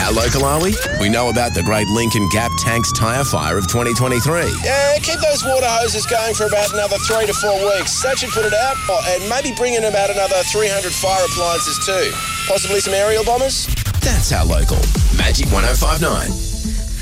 How local are we? We know about the great Lincoln Gap Tanks tyre fire of 2023. Yeah, keep those water hoses going for about another 3 to 4 weeks. That should put it out. Oh, and maybe bring in about another 300 fire appliances too. Possibly some aerial bombers. That's How Local. Magic 105.9.